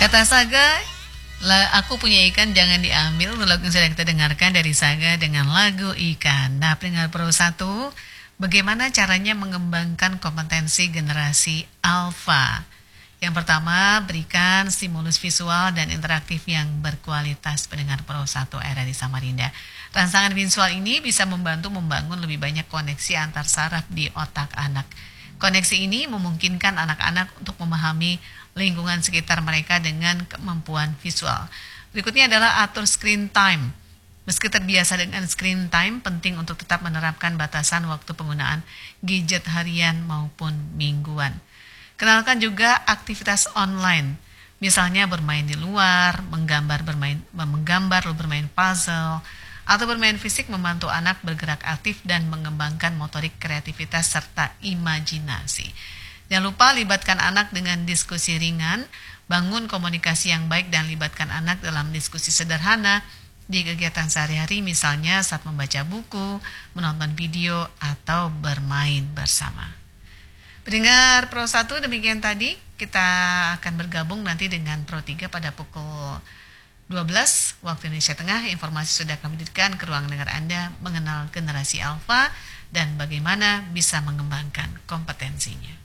Kata Saga, aku punya ikan jangan diambil. Lagu yang sedang kita dengarkan dari Saga dengan lagu Ikan. Nah, pendengar Pro 1, bagaimana caranya mengembangkan kompetensi generasi alfa? Yang pertama, berikan stimulus visual dan interaktif yang berkualitas, pendengar Pro 1 era di Samarinda. Rangsangan visual ini bisa membantu membangun lebih banyak koneksi antar saraf di otak anak. Koneksi ini memungkinkan anak-anak untuk memahami lingkungan sekitar mereka dengan kemampuan visual. Berikutnya adalah atur screen time. Meski terbiasa dengan screen time, penting untuk tetap menerapkan batasan waktu penggunaan gadget harian maupun mingguan. Kenalkan juga aktivitas online, misalnya bermain di luar, menggambar bermain puzzle, atau bermain fisik membantu anak bergerak aktif dan mengembangkan motorik kreativitas serta imajinasi. Jangan lupa libatkan anak dengan diskusi ringan, bangun komunikasi yang baik dan libatkan anak dalam diskusi sederhana di kegiatan sehari-hari, misalnya saat membaca buku, menonton video, atau bermain bersama. Pendengar Pro 1, demikian tadi. Kita akan bergabung nanti dengan Pro 3 pada pukul 12 waktu Indonesia Tengah. Informasi sudah kami berikan ke ruang dengar Anda mengenal generasi alfa dan bagaimana bisa mengembangkan kompetensinya.